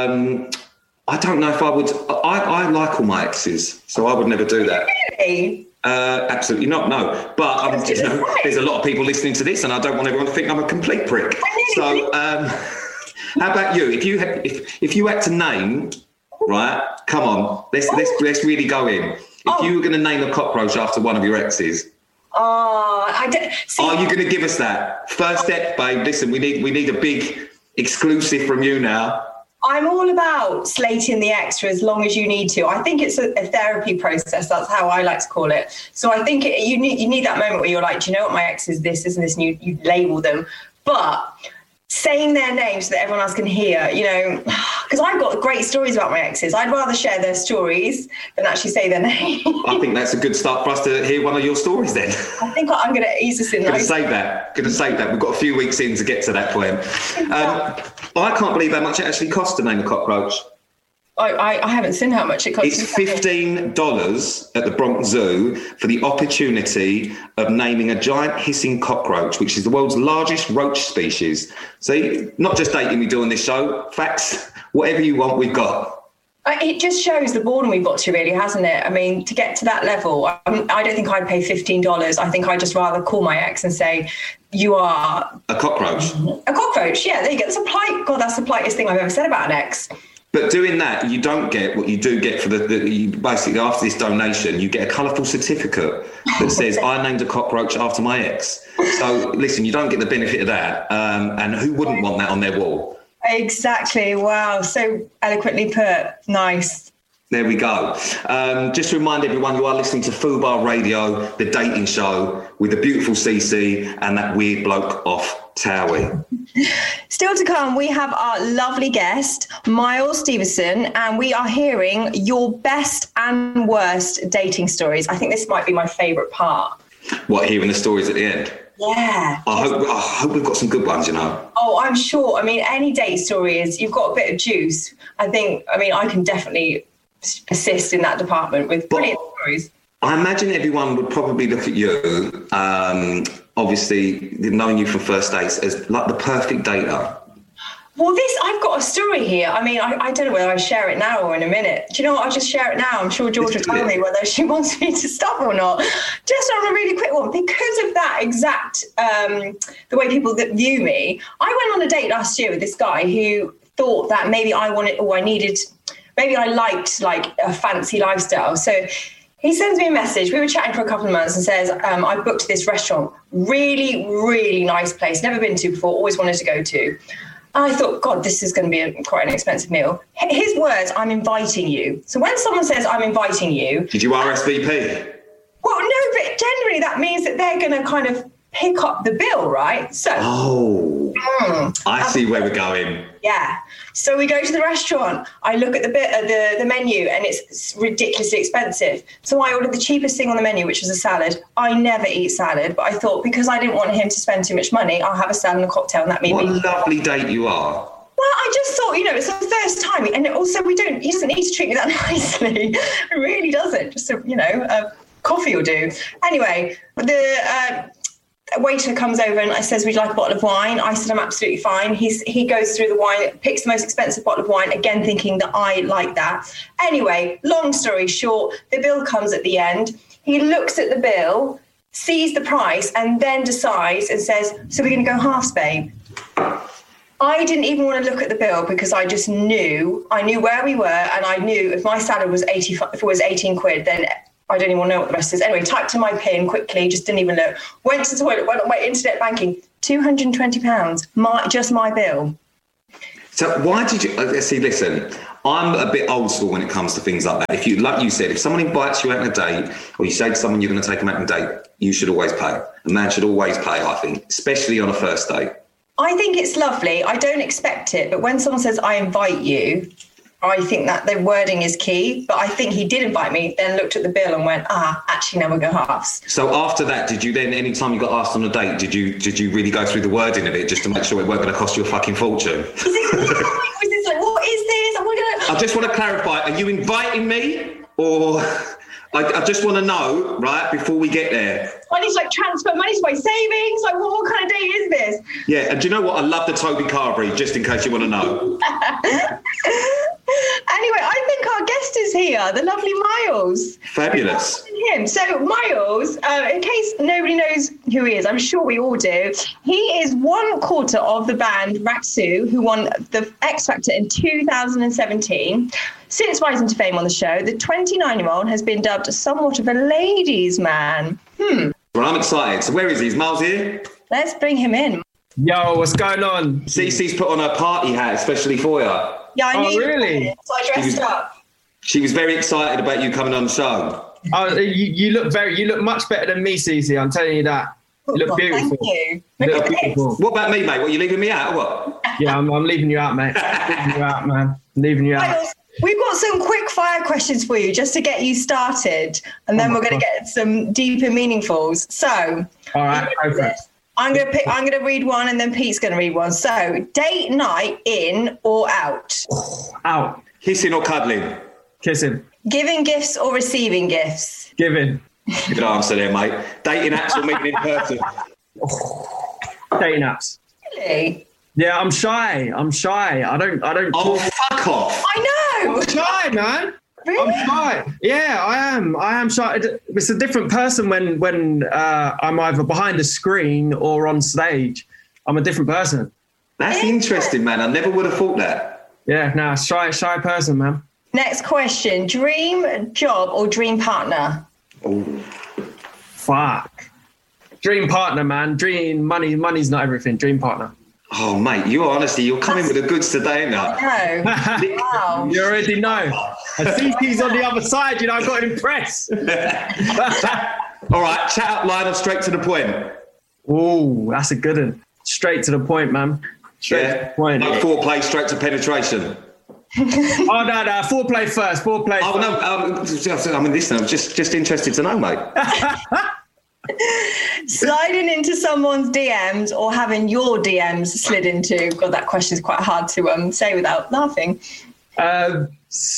I don't know if I would. I like all my exes, so I would never do that. Really? Absolutely not, no. But there's a lot of people listening to this, and I don't want everyone to think I'm a complete prick. So, how about you? If you had to name, right? Come on, let's really go in. If you were going to name a cockroach after one of your exes, are you going to give us that first step, babe? Listen, we need a big exclusive from you now. I'm all about slating the ex for as long as you need to. I think it's a therapy process. That's how I like to call it. So I think you need that moment where you're like, do you know what, my ex is this, and this, and you label them. But saying their names so that everyone else can hear, because I've got great stories about my exes. I'd rather share their stories than actually say their name. I think that's a good start for us to hear one of your stories then. I think I'm going to ease us in. Going to save that. We've got a few weeks in to get to that point. I can't believe how much it actually costs to name a cockroach. I haven't seen how much it costs. It's $15 at the Bronx Zoo for the opportunity of naming a giant hissing cockroach, which is the world's largest roach species. See, not just dating we do on this show. Facts, whatever you want, we've got. It just shows the boredom we've got to, really, hasn't it? I mean, to get to that level, I don't think I'd pay $15. I think I'd just rather call my ex and say, you are... A cockroach. A cockroach, yeah, there you go. That's the politest thing I've ever said about an ex. But doing that, you don't get what you do get for basically after this donation, you get a colourful certificate that says, I named a cockroach after my ex. So listen, you don't get the benefit of that. And who wouldn't want that on their wall? Exactly. Wow. So eloquently put. Nice. There we go. Just to remind everyone, you are listening to Fubar Radio, the dating show with the beautiful CC and that weird bloke off Towie. Still to come, we have our lovely guest, Miles Stevenson, and we are hearing your best and worst dating stories. I think this might be my favourite part. What, hearing the stories at the end? Yeah. I hope we've got some good ones, Oh, I'm sure. I mean, any date story is, you've got a bit of juice. I can definitely assist in that department with brilliant stories. I imagine everyone would probably look at you, obviously knowing you from first dates, as like the perfect dater. Well, I've got a story here. I mean, I don't know whether I share it now or in a minute. Do you know what? I'll just share it now. I'm sure George will tell me whether she wants me to stop or not. Just on a really quick one, because of that exact, the way people that view me, I went on a date last year with this guy who thought that maybe maybe I liked like a fancy lifestyle. So he sends me a message. We were chatting for a couple of months and says, I booked this restaurant. Really, really nice place. Never been to before. Always wanted to go to. I thought, God, this is going to be quite an expensive meal. His words, I'm inviting you. So when someone says, I'm inviting you... Did you RSVP? Well, no, but generally that means that they're going to kind of pick up the bill, right? So... I see where we're going. Yeah. So we go to the restaurant. I look at the menu and it's ridiculously expensive. So I ordered the cheapest thing on the menu, which was a salad. I never eat salad, but I thought because I didn't want him to spend too much money, I'll have a salad and a cocktail, and that made me... What a lovely date you are. Well, I just thought, it's the first time. And also he doesn't need to treat me that nicely. It really doesn't. Just, a coffee will do. Anyway, a waiter comes over and says, would you like a bottle of wine? I said, I'm absolutely fine. He goes through the wine, picks the most expensive bottle of wine, again thinking that I like that. Anyway, long story short, the bill comes at the end. He looks at the bill, sees the price, and then decides and says, so we're going to go halves, babe. I didn't even want to look at the bill because I just knew where we were, and I knew if my salad was 18 quid, then I don't even know what the rest is. Anyway, typed in my PIN quickly, just didn't even look. Went to the toilet, went on my internet banking, £220, just my bill. So why did you, see, listen, I'm a bit old school when it comes to things like that. If you, like you said, if someone invites you out on a date, or you say to someone you're going to take them out on a date, you should always pay. A man should always pay, I think, especially on a first date. I think it's lovely. I don't expect it, but when someone says, I invite you, I think that the wording is key, but I think he did invite me, then looked at the bill and went, actually, now we'll go halves. So after that, did you then, any time you got asked on a date, did you really go through the wording of it just to make sure it weren't going to cost you a fucking fortune? Was this like, what is this? I just want to clarify, are you inviting me, or... I just want to know, right, before we get there. I need to transfer money to my savings. What kind of date is this? Yeah, and do you know what? I love the Toby Carberry, just in case you want to know. Anyway, I think our guest is here, the lovely Miles. Fabulous. Him. So Miles, in case nobody knows who he is, I'm sure we all do. He is one quarter of the band Rak-Su, who won the X Factor in 2017. Since rising to fame on the show, the 29-year-old has been dubbed somewhat of a ladies' man. Well, I'm excited. So where is he? Is Miles here? Let's bring him in. Yo, what's going on? Cece's put on her party hat, especially for you. Yeah, I knew. Really? So I dressed up. She was very excited about you coming on the show. Oh, you look much better than me, Cece. I'm telling you that. You look beautiful. Thank you. Look beautiful. What about me, mate? What, you leaving me out or what? Yeah, I'm leaving you out, mate. Leaving you out, man. Leaving you out. We've got some quick fire questions for you just to get you started, and then we're going to get some deeper meaningfuls. So, all right, go for it. I'm going to read one, and then Pete's going to read one. So, date night, in or out? Out. Kissing or cuddling? Kissing. Giving gifts or receiving gifts? Giving. Good answer there, mate. Dating apps or meeting in person? Dating apps. Really? Yeah, I'm shy. I don't. Oh, fuck off! I know. I'm shy, man. Really? I'm shy. Yeah, I am shy. It's a different person when I'm either behind a screen or on stage. I'm a different person. That's interesting, man. I never would have thought that. Yeah, no, shy person, man. Next question: dream job or dream partner? Oh, fuck. Dream partner, man. Dream money. Money's not everything. Dream partner. Oh, mate, you're coming with the goods today, now. I know. Wow. You already know. And CC's on the other side, I've got to impress. All right, chat up line or straight to the point? Oh, that's a good one. Straight to the point, man. Straight to the point. No foreplay, straight to penetration. Oh, no, foreplay first. Foreplay first. No, I'm listening. I'm just interested to know, mate. Sliding into someone's DMs or having your DMs slid into? God, that question is quite hard to say without laughing. Having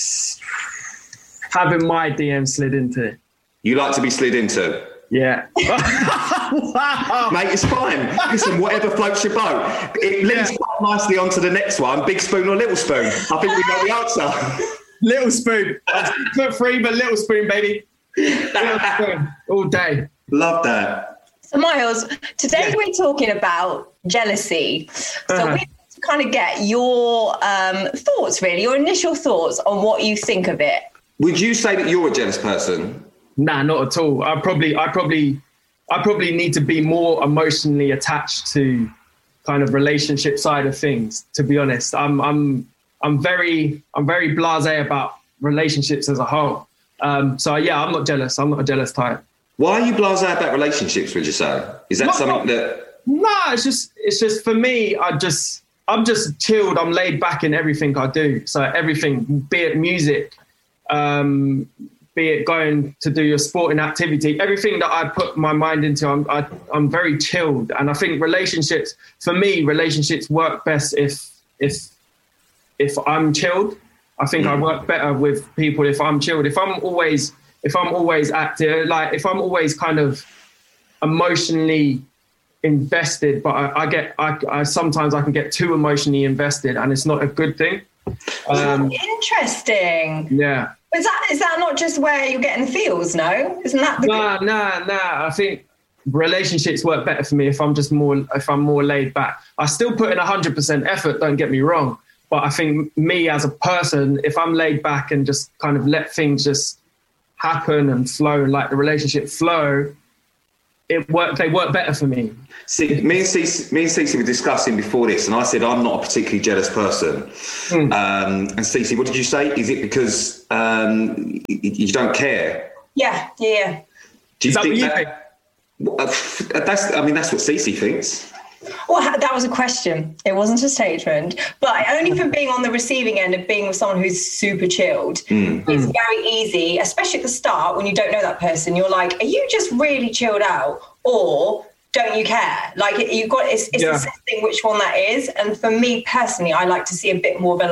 my DMs slid into. You like to be slid into? Yeah. Wow. Mate, it's fine. Listen, whatever floats your boat. It leads quite nicely onto the next one. Big spoon or little spoon? I think we know the answer. Little spoon. 6'3", but little spoon, baby. Little spoon. All day. Love that. So Miles, today we're talking about jealousy. So we want to kind of get your thoughts, really, your initial thoughts on what you think of it. Would you say that you're a jealous person? Nah, not at all. I probably need to be more emotionally attached to kind of relationship side of things. To be honest, I'm very blasé about relationships as a whole. So yeah, I'm not jealous. I'm not a jealous type. Why are you blasé about relationships, would you say? Is that something that... No, it's just for me, I'm just chilled. I'm laid back in everything I do. So everything, be it music, be it going to do your sporting activity, everything that I put my mind into, I'm very chilled. And I think relationships work best if I'm chilled. I think I work better with people if I'm chilled. If I'm always active, like if I'm always kind of emotionally invested, but I sometimes I can get too emotionally invested, and it's not a good thing. Interesting. Yeah. Is that not just where you're getting the feels? No, isn't that the? Nah. I think relationships work better for me if I'm more laid back. I still put in 100% effort. Don't get me wrong, but I think me as a person, if I'm laid back and just kind of let things just happen and flow, and like the relationship flow, they work better for me. See, me and Cece were discussing before this, and I said I'm not a particularly jealous person. And Cece, what did you say? Is it because you don't care? Yeah. Do you think that? That's what Cece thinks. Well, that was a question. It wasn't a statement. But only from being on the receiving end of being with someone who's super chilled. It's very easy, especially at the start when you don't know that person. You're like, are you just really chilled out, or don't you care? Like, it's assessing which one that is. And for me personally, I like to see a bit more of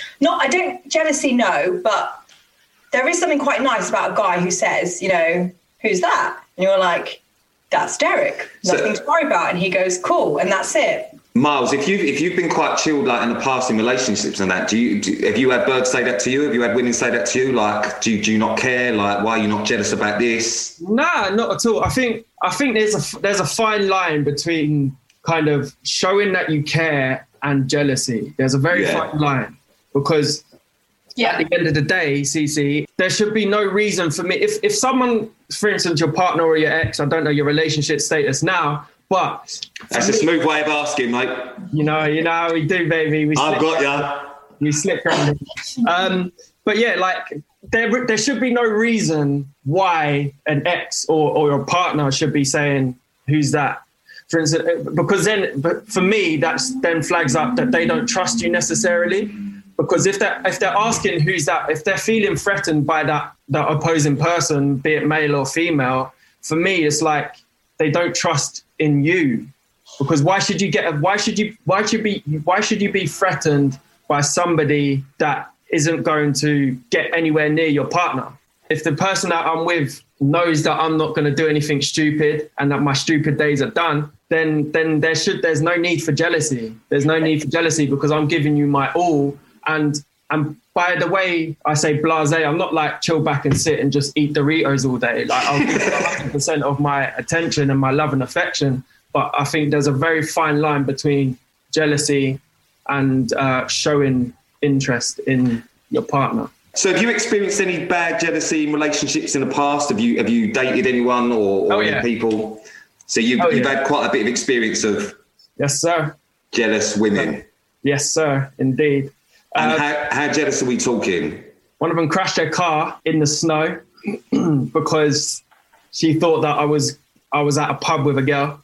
a jealousy, no, but there is something quite nice about a guy who says, who's that? And you're like, that's Derek. Nothing to worry about. And he goes, cool, and that's it. Miles, if you've been quite chilled like in the past in relationships and that, have you had birds say that to you? Have you had women say that to you? Like, do you not care? Like, why are you not jealous about this? Nah, not at all. I think there's a fine line between kind of showing that you care and jealousy. There's a very fine line, because at the end of the day, Cece, there should be no reason for me. If someone, for instance, your partner or your ex, I don't know your relationship status now, but that's a smooth way of asking, mate. You know how we do, baby. I've got ya. We slip around it. But yeah, like there should be no reason why an ex or your partner should be saying, "Who's that?" For instance, because but for me, that's then flags up that they don't trust you necessarily. Because if they're asking who's that, if they're feeling threatened by that opposing person, be it male or female, for me it's like they don't trust in you. Because why should you be threatened by somebody that isn't going to get anywhere near your partner? If the person that I'm with knows that I'm not going to do anything stupid and that my stupid days are done, then there's no need for jealousy. There's no need for jealousy because I'm giving you my all. And by the way, I say blasé, I'm not like chill back and sit and just eat Doritos all day. Like, I'll give 100% of my attention and my love and affection. But I think there's a very fine line between jealousy and showing interest in your partner. So have you experienced any bad jealousy in relationships in the past? Have you dated anyone or any people? So you've had quite a bit of experience of yes, sir. Jealous women. Yes, sir, indeed. And how jealous are we talking? One of them crashed their car in the snow because she thought that I was at a pub with a girl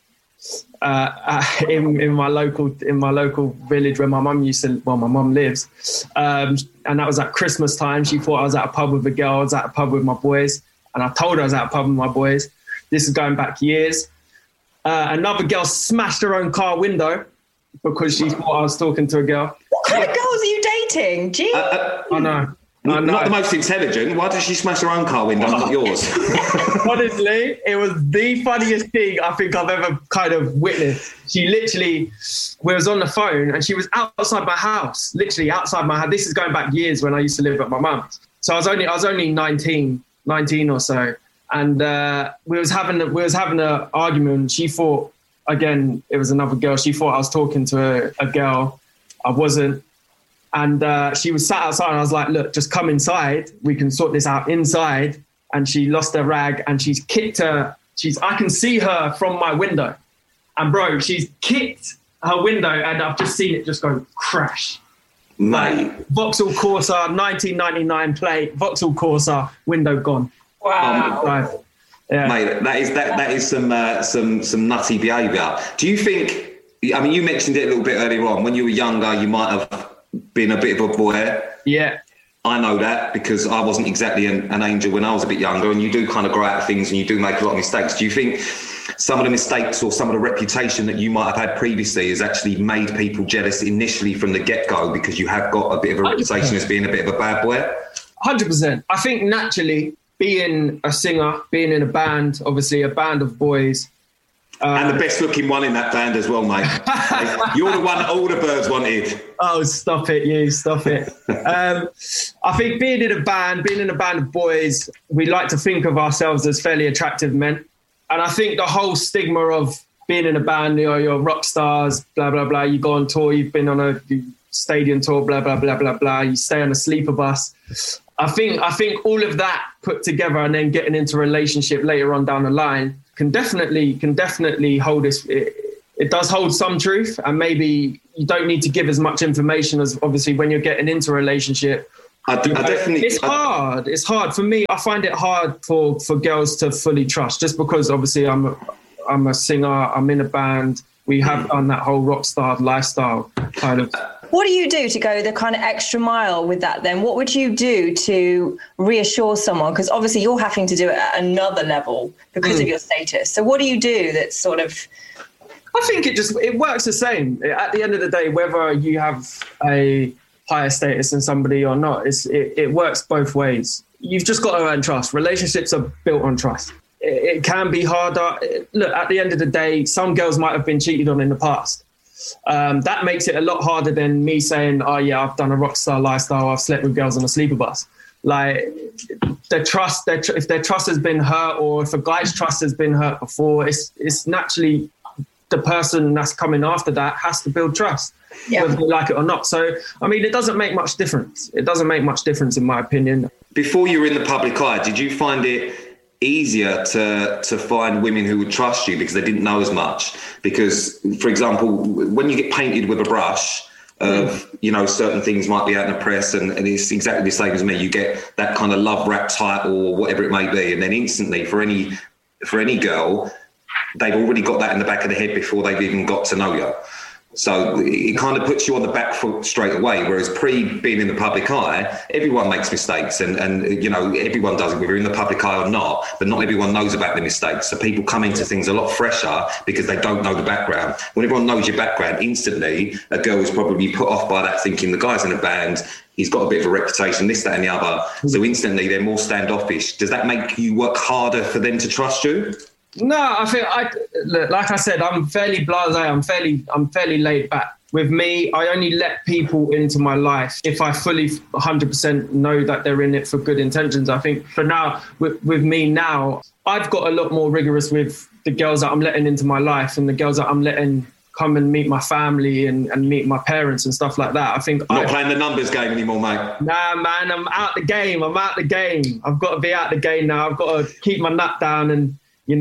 in my local village where my mum lives, and that was at Christmas time. She thought I was at a pub with a girl. I was at a pub with my boys, and I told her I was at a pub with my boys. This is going back years. Another girl smashed her own car window because she thought I was talking to a girl. What kind of girls are you dating? Gee. I know. Not the most intelligent. Why did she smash her own car window, not yours? Honestly, it was the funniest thing I think I've ever kind of witnessed. She literally was on the phone and she was outside my house, literally outside my house. This is going back years when I used to live at my mum's. So I was only 19 or so. And we was having an argument. She thought, again, it was another girl. She thought I was talking to a girl. I wasn't. And she was sat outside and I was like, look, just come inside. We can sort this out inside. And she lost her rag and she's kicked her. I can see her from my window. And bro, she's kicked her window and I've just seen it just go crash. Mate. Like, Vauxhall Corsa, 1999 plate, Vauxhall Corsa, window gone. Wow. Yeah. Mate, that is some nutty behaviour. Do you think, I mean, you mentioned it a little bit earlier on, when you were younger, you might have been a bit of a boy. Yeah. I know that because I wasn't exactly an angel when I was a bit younger, and you do kind of grow out of things and you do make a lot of mistakes. Do you think some of the mistakes or some of the reputation that you might have had previously has actually made people jealous initially from the get-go because you have got a bit of a reputation as being a bit of a bad boy? 100%. I think naturally, being a singer, being in a band, obviously a band of boys, And the best looking one in that band as well, mate. You're the one that all the birds wanted. Oh, stop it, you. Stop it. I think being in a band of boys, we like to think of ourselves as fairly attractive men. And I think the whole stigma of being in a band, you're rock stars, blah, blah, blah. You go on tour, you've been on a stadium tour, blah, blah, blah, blah, blah. You stay on a sleeper bus. I think all of that put together and then getting into a relationship later on down the line can definitely hold this. It does hold some truth, and maybe you don't need to give as much information as obviously when you're getting into a relationship. It's hard. It's hard for me. I find it hard for girls to fully trust, just because obviously I'm a singer. I'm in a band. We have done that whole rock star lifestyle kind of. What do you do to go the kind of extra mile with that then? What would you do to reassure someone? Because obviously you're having to do it at another level because of your status. So what do you do that's sort of... I think it works the same. At the end of the day, whether you have a higher status than somebody or not, it works both ways. You've just got to earn trust. Relationships are built on trust. It can be harder. Look, at the end of the day, some girls might have been cheated on in the past. That makes it a lot harder than me saying, oh yeah, I've done a rock star lifestyle, I've slept with girls on a sleeper bus. Like if their trust has been hurt, or if a guy's trust has been hurt before, it's naturally the person that's coming after that has to build trust, whether they like it or not. So, I mean, it doesn't make much difference. It doesn't make much difference in my opinion. Before you were in the public eye, did you find it easier to find women who would trust you because they didn't know as much? Because, for example, when you get painted with a brush of, certain things might be out in the press, and it's exactly the same as me. You get that kind of love rap title or whatever it may be, and then instantly for any girl, they've already got that in the back of the head before they've even got to know you. So it kind of puts you on the back foot straight away. Whereas being in the public eye, everyone makes mistakes, and everyone does it, whether you're in the public eye or not. But not everyone knows about the mistakes. So people come into things a lot fresher because they don't know the background. When everyone knows your background, instantly a girl is probably put off by that, thinking the guy's in a band, he's got a bit of a reputation, this, that, and the other. So instantly they're more standoffish. Does that make you work harder for them to trust you? No, I think like I said, I'm fairly blasé. I'm fairly laid back. With me, I only let people into my life if I fully 100% know that they're in it for good intentions. I think for now, with me now, I've got a lot more rigorous with the girls that I'm letting into my life and the girls that I'm letting come and meet my family and meet my parents and stuff like that. I think not playing the numbers game anymore, mate. Nah, man, I'm out the game. I've got to be out the game now. I've got to keep my nut down and,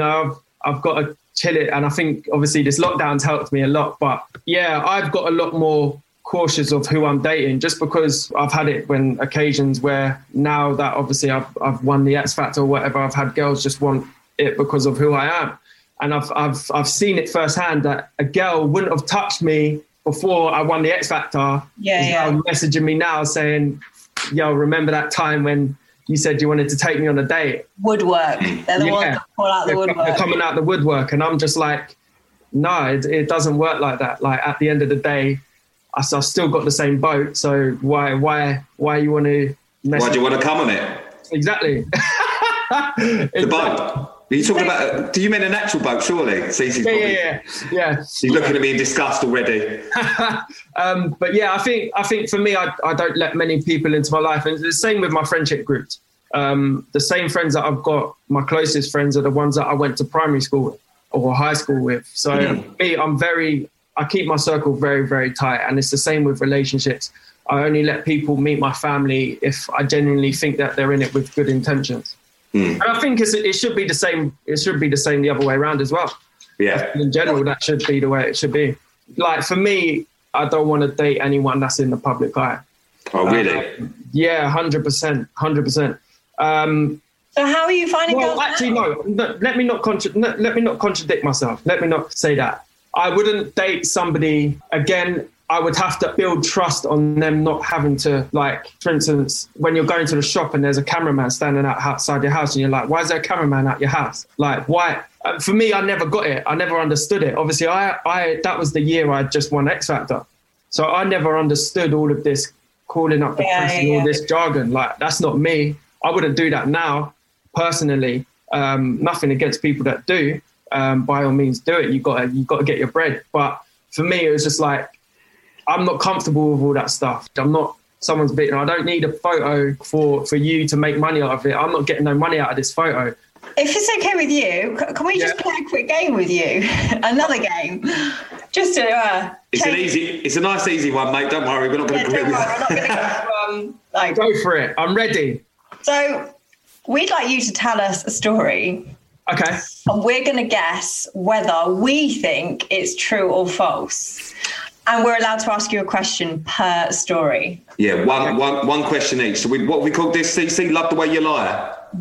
I've got to chill it. And I think obviously this lockdown's helped me a lot. But yeah, I've got a lot more cautious of who I'm dating, just because I've had it when occasions where now that obviously I've won the X Factor or whatever, I've had girls just want it because of who I am. And I've seen it firsthand that a girl wouldn't have touched me before I won the X Factor. Yeah. Messaging me now saying, yo, remember that time when you said you wanted to take me on a date? Woodwork. They're the ones that pull out the woodwork. They're coming out the woodwork. And I'm just like, no, it doesn't work like that. Like at the end of the day, I've still got the same boat. So why you want to mess? Why do you want to come on it? Exactly. The boat. Are you talking about, do you mean an actual boat, surely? Yeah. She's looking at me in disgust already. But yeah, I think for me, I don't let many people into my life. And it's the same with my friendship groups. The same friends that I've got, my closest friends are the ones that I went to primary school or high school with. So me, I keep my circle very, very tight. And it's the same with relationships. I only let people meet my family if I genuinely think that they're in it with good intentions. And I think it should be the same. It should be the same the other way around as well. Yeah. In general, that should be the way it should be. Like for me, I don't want to date anyone that's in the public eye. Oh, really? Yeah, 100%. So how are you finding? Well, actually, no. Let me not contradict myself. Let me not say that. I wouldn't date somebody again. I would have to build trust on them not having to, like, for instance, when you're going to the shop and there's a cameraman standing outside your house and you're like, why is there a cameraman at your house? Like, why? For me, I never got it. I never understood it. Obviously, that was the year I just won X Factor. So I never understood all of this calling up the press and all this jargon. Like, that's not me. I wouldn't do that now, personally. Nothing against people that do. by all means do it. You got to get your bread. But for me, it was just like, I'm not comfortable with all that stuff. I'm not someone's bit. I don't need a photo for you to make money out of it. I'm not getting no money out of this photo. If it's okay with you, can we just play a quick game with you? Another game, just to. It's a nice easy one, mate. Don't worry, we're not going to. We're not going to go. Go for it. I'm ready. So, we'd like you to tell us a story. Okay. And we're going to guess whether we think it's true or false. And we're allowed to ask you a question per story. Yeah, one question each. So what we call this, CC? Love the way you lie.